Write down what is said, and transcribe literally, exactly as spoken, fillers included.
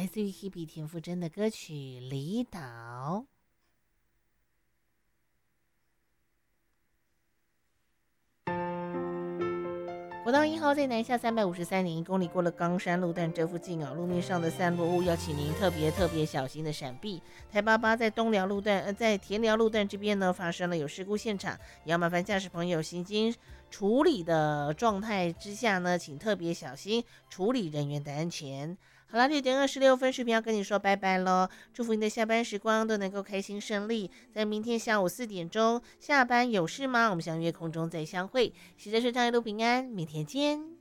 来自于 Hebe 田馥甄的歌曲《离岛》。国道一号在南下三百五十三点一公里，过了冈山路段这附近啊，路面上的散落物要请您特别特别小心的闪避。台八八在东寮路段，呃，在田寮路段这边呢，发生了有事故现场，也要麻烦驾驶朋友行经处理的状态之下呢，请特别小心处理人员的安全。好了，六点二十六分，视频要跟你说拜拜喽！祝福你的下班时光都能够开心顺利。在明天下午四点钟下班有事吗？我们相约空中再相会。喜着顺畅一路平安，明天见。